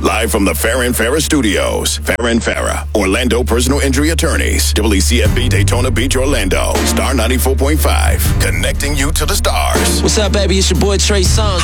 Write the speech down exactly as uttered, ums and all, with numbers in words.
Live from the Farrah and Farrah Studios. Farrah and Farrah, Orlando personal injury attorneys. W C F B Daytona Beach, Orlando. Star ninety-four point five. Connecting you to the stars. What's up, baby? It's your boy Trey Songz.